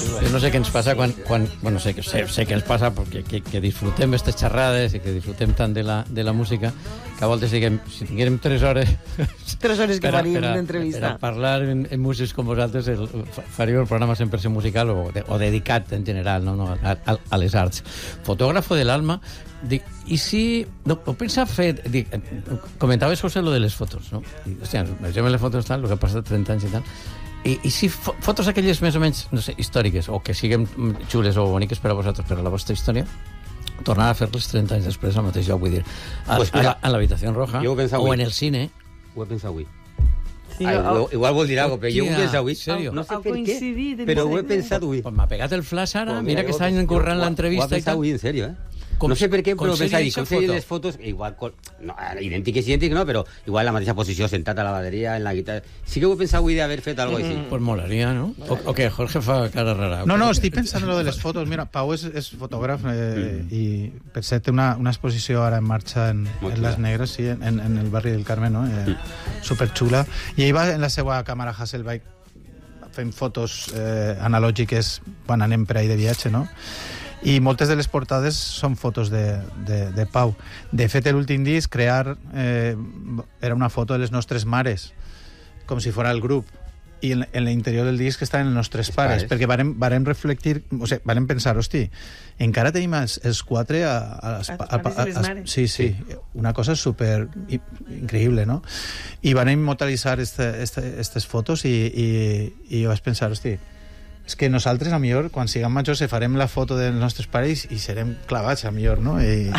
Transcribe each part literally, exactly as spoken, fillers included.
Jo no sé què ens passa quan... quan bueno, sé, sé, sé què ens passa perquè que, que disfrutem aquestes xerrades i que disfrutem tant de la, de la música que a voltes diguem, si tinguérem tres hores... Tres hores que faríem d'entrevista. Per a parlar en, en músics com vosaltres, el, faríem el programa cent per cent musical o, de, o dedicat en general, no, no, a, a, a les arts. Fotògrafo de l'alma, dic, i si... No, ho pensa fer... Dic, comentaves, José, lo de les fotos, no? I, hòstia, vegem les fotos tal, el que ha passat trenta anys i tal. I, i si fo fotos aquelles més o menys, no sé, històriques, o que siguin xules o boniques per a vosaltres, per a la vostra història, tornar a fer-les trenta anys després al mateix lloc, vull dir, a, pues mira, a l'habitació roja, o en el cine. Ho he pensat avui. Sí, Ai, oh, igual vol dir alguna cosa, però jo ho he pensat avui. Serio? No sé per què, però ho he pensat avui. Pues m'ha pegat el flash ara, mira que estaven encurrant l'entrevista. Ho he pensat avui, en sèrio, eh? Com, no sé per què, però pensava dir, com serien foto? les fotos, igual, no, idèntiques, idèntiques, no, però igual la mateixa posició, sentat a la bateria, en la guitarra. Sí que ho he pensat avui d'haver fet algo així. Pues molaria, ¿no? O, o que Jorge fa cara rara. No, no, estic pensant en lo de les fotos. Mira, Pau és, és fotògraf eh, mm. i per cert té una, una exposició ara en marxa en, en Les Negres, sí, en, en el barri del Carmen, no? Eh, mm. Superxula. I ell va en la seva càmera Hasselblad fent fotos eh, analògiques quan anem per ahí de viatge, no? I moltes de les portades són fotos de, de, de Pau. De fet, l'últim disc, Crear, eh, era una foto de les nostres mares, com si fos el grup. I en, en l'interior del disc estaven els nostres pares, pares, perquè varem, varem reflectir, o sigui, varem pensar, hosti, encara tenim els, els quatre a, a, les, a, a, a, a, a sí, sí, una cosa super increïble, no? I vam immortalitzar aquestes fotos i, i, i jo vaig pensar, hosti, és que nosaltres, a millor, quan siguem majors, farem la foto dels nostres pares i serem clavats, a millor, no? I,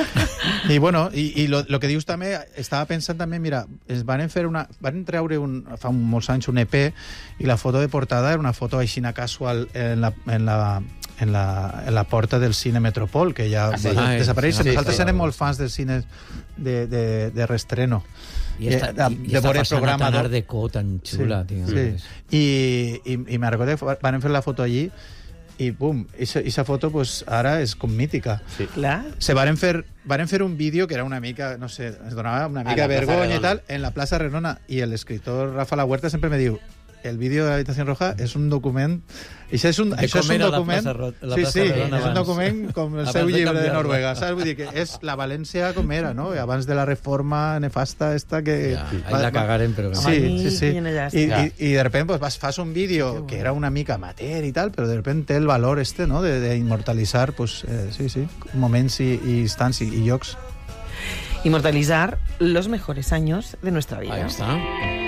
i bueno, i, i lo, lo que dius també, estava pensant també, mira, es van fer una... Van treure un, fa molts anys un E P i la foto de portada era una foto aixina casual en la, en la, en la, en la porta del cine Metropol, que ja ah, sí. ah, desapareix. Sí, nosaltres sí, serem sí. molt fans del cine de, de, de reestreno. I esta, de, i, i esta façana tan art déco, tan xula, sí, sí. I, i, i me recordo que van fer la foto allí i bum, esa foto pues, ara és com mítica. Sí. Clar. Se varen fer, varen fer un vídeo que era una mica, no sé, es donava una mica de vergonya i tal, en la plaça Renona, i l'escriptor Rafa La Huerta sempre me diu, el vídeo de l'Habitació Roja és un document... Això és un, això és un document... La plaça, la sí, sí, és un document com el seu llibre de Noruega, saps? Vull dir que és la València com era, no? Abans de la reforma nefasta esta que... Ja, ahí la cagaren, però... Sí, sí, sí. I, i, i de repente pues, vas, fas un vídeo que era una mica amateur i tal, però de repente té el valor este, no? D'immortalitzar, pues, eh, sí, sí, moments i, i instants i, i llocs. Inmortalizar los mejores años de nuestra vida. Ahí está.